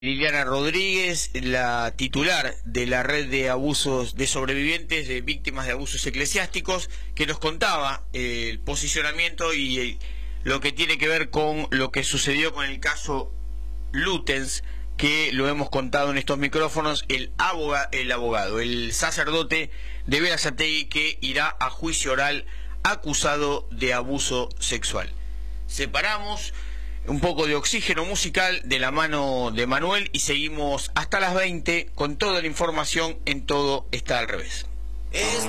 Liliana Rodríguez, la titular de la red de abusos de sobrevivientes de víctimas de abusos eclesiásticos, que nos contaba el posicionamiento y lo que tiene que ver con lo que sucedió con el caso Lutens, que lo hemos contado en estos micrófonos, el abogado, el sacerdote de Berazategui, que irá a juicio oral acusado de abuso sexual. Separamos un poco de oxígeno musical de la mano de Manuel y seguimos hasta las 20 con toda la información en Todo Está al Revés.